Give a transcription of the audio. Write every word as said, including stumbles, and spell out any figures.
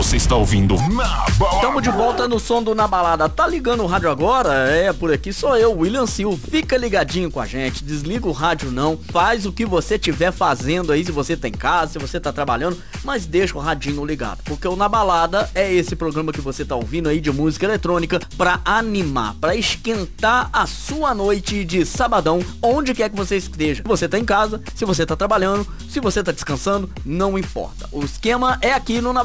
Você está ouvindo Na Balada. Tamo de volta no som do Na Balada. Tá ligando o rádio agora? É, por aqui sou eu, William Silva. Fica ligadinho com a gente, desliga o rádio não, faz o que você tiver fazendo aí, se você tá em casa, se você tá trabalhando, mas deixa o radinho ligado, porque o Na Balada é esse programa que você tá ouvindo aí de música eletrônica pra animar, pra esquentar a sua noite de sabadão, onde quer que você esteja. Se você tá em casa, se você tá trabalhando, se você tá descansando, não importa. O esquema é aqui no Na